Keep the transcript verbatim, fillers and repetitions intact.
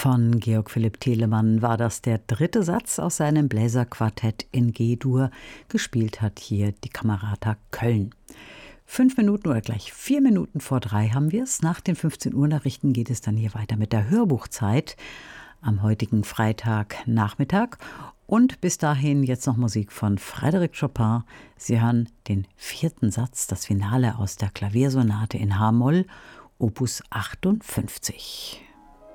Von Georg Philipp Telemann war das der dritte Satz aus seinem Bläserquartett in G-Dur. Gespielt hat hier die Camerata Köln. Fünf Minuten oder gleich vier Minuten vor drei haben wir es. Nach den fünfzehn Uhr Nachrichten geht es dann hier weiter mit der Hörbuchzeit am heutigen Freitagnachmittag. Und bis dahin jetzt noch Musik von Frédéric Chopin. Sie hören den vierten Satz, das Finale aus der Klaviersonate in H-Moll, Opus achtundfünfzig.